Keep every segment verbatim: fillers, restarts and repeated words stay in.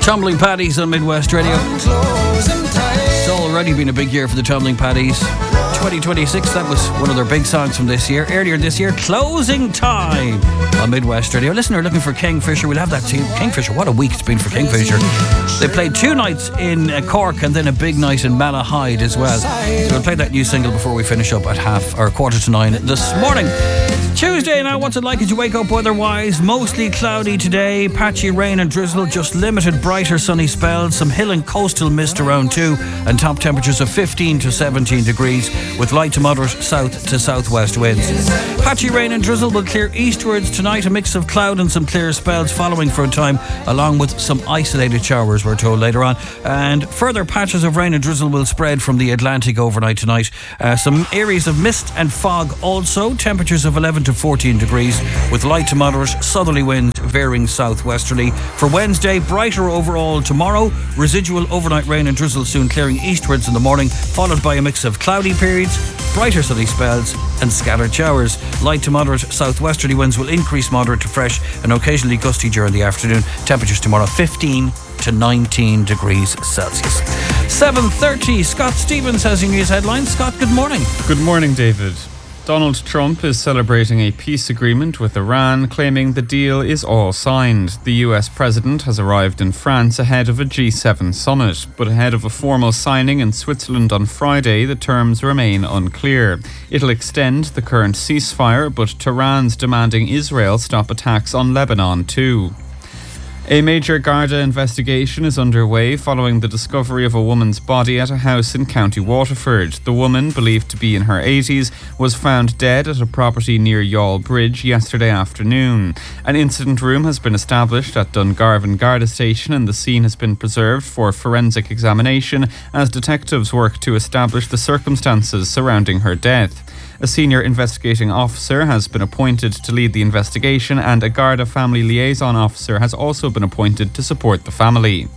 Tumbling Paddies on Midwest Radio. It's already been a big year for the Tumbling Paddies. twenty twenty-six, that was one of their big songs from this year. Earlier this year, Closing Time on Midwest Radio. Listen, they're looking for Kingfisher. We'll have that too. Kingfisher, what a week it's been for Kingfisher. They played two nights in Cork and then a big night in Malahide as well. So we'll play that new single before we finish up at half or quarter to nine this morning. Tuesday now, what's it like as you wake up weather-wise? Mostly cloudy today, patchy rain and drizzle, just limited brighter sunny spells, some hill and coastal mist around too, and top temperatures of fifteen to seventeen degrees with light to moderate south to southwest winds. Patchy rain and drizzle will clear eastwards tonight, a mix of cloud and some clear spells following for a time, along with some isolated showers, we're told later on. And further patches of rain and drizzle will spread from the Atlantic overnight tonight. Uh, some areas of mist and fog also, temperatures of eleven to fourteen degrees with light to moderate southerly winds varying southwesterly. For Wednesday, brighter overall tomorrow, residual overnight rain and drizzle soon clearing eastwards in the morning, followed by a mix of cloudy periods, brighter sunny spells and scattered showers. Light to moderate southwesterly winds will increase moderate to fresh and occasionally gusty during the afternoon. Temperatures tomorrow fifteen to nineteen degrees Celsius. seven thirty, Scott Stevens has your news headlines. Scott, good morning. Good morning, David. Donald Trump is celebrating a peace agreement with Iran, claiming the deal is all signed. The U S president has arrived in France ahead of a G seven summit, but ahead of a formal signing in Switzerland on Friday, the terms remain unclear. It'll extend the current ceasefire, but Tehran's demanding Israel stop attacks on Lebanon too. A major Garda investigation is underway following the discovery of a woman's body at a house in County Waterford. The woman, believed to be in her eighties, was found dead at a property near Youghal Bridge yesterday afternoon. An incident room has been established at Dungarvan Garda Station and the scene has been preserved for forensic examination as detectives work to establish the circumstances surrounding her death. A senior investigating officer has been appointed to lead the investigation and a Garda family liaison officer has also been appointed to support the family.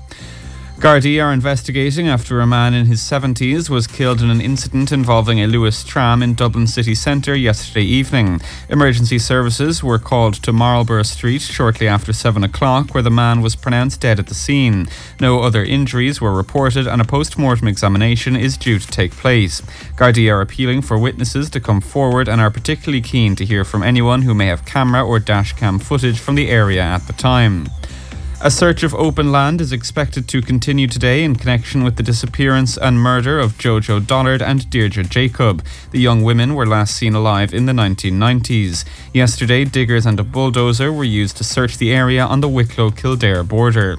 Gardaí are investigating after a man in his seventies was killed in an incident involving a Lewis tram in Dublin city centre yesterday evening. Emergency services were called to Marlborough Street shortly after seven o'clock, where the man was pronounced dead at the scene. No other injuries were reported and a post-mortem examination is due to take place. Gardaí are appealing for witnesses to come forward and are particularly keen to hear from anyone who may have camera or dashcam footage from the area at the time. A search of open land is expected to continue today in connection with the disappearance and murder of Jojo Dollard and Deirdre Jacob. The young women were last seen alive in the nineteen nineties. Yesterday, diggers and a bulldozer were used to search the area on the Wicklow-Kildare border.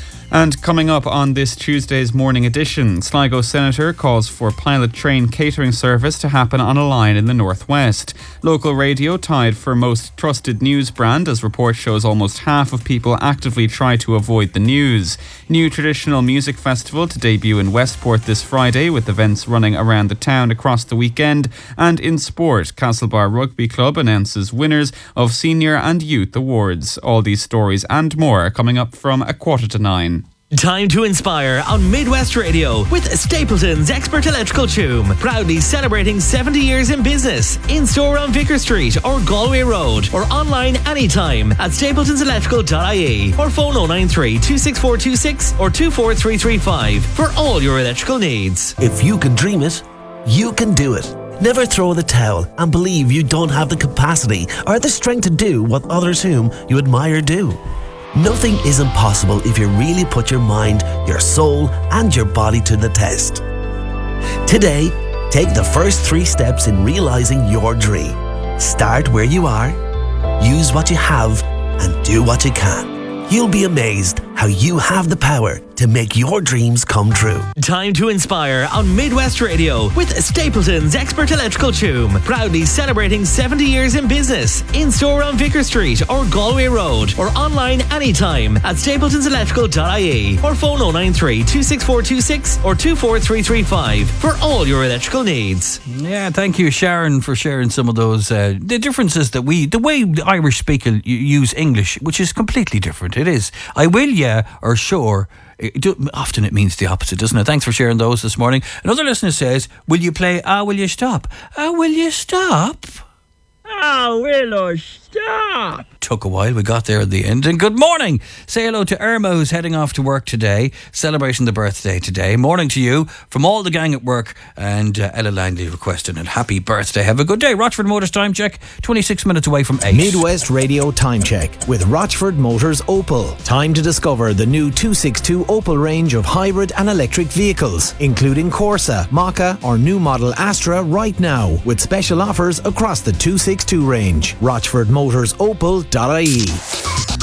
And coming up on this Tuesday's morning edition, Sligo Senator calls for pilot train catering service to happen on a line in the northwest. Local radio tied for most trusted news brand as report shows almost half of people actively try to avoid the news. New traditional music festival to debut in Westport this Friday with events running around the town across the weekend. And in sport, Castlebar Rugby Club announces winners of senior and youth awards. All these stories and more coming up from a quarter to nine. Time to inspire on Midwest Radio with Stapleton's Expert Electrical Tomb. Proudly celebrating seventy years in business. In-store on Vicar Street or Galway Road or online anytime at stapletons electrical dot I E or phone oh nine three, two six four two six or two four three three five for all your electrical needs. If you can dream it, you can do it. Never throw the towel and believe you don't have the capacity or the strength to do what others whom you admire do. Nothing is impossible if you really put your mind, your soul, and your body to the test. Today, take the first three steps in realizing your dream. Start where you are, use what you have, and do what you can. You'll be amazed how you have the power to make your dreams come true. Time to inspire on Midwest Radio with Stapleton's Expert Electrical Tomb. Proudly celebrating seventy years in business. In-store on Vicar Street or Galway Road or online anytime at stapletons electrical dot I E or phone oh nine three, two six four two six or two four three three five for all your electrical needs. Yeah, thank you, Sharon, for sharing some of those uh, the differences that we, the way the Irish speakers use English, which is completely different. It is. I will, yeah, or sure. It do, often it means the opposite, doesn't it? Thanks for sharing those this morning. Another listener says, will you play Ah, Will You Stop? Ah, Will You Stop? Ah, will you Stop! Took a while, we got there at the end. And good morning. Say hello to Irma, who's heading off to work today, celebrating the birthday today. Morning to you from all the gang at work, and uh, Ella Langley requesting a happy birthday. Have a good day. Rochford Motors time check, twenty-six minutes away from eight. Midwest Radio time check with Rochford Motors Opel. Time to discover the new two sixty-two Opel range of hybrid and electric vehicles, including Corsa, Maka or new model Astra right now, with special offers across the two sixty-two range. rochford motors opel dot I E.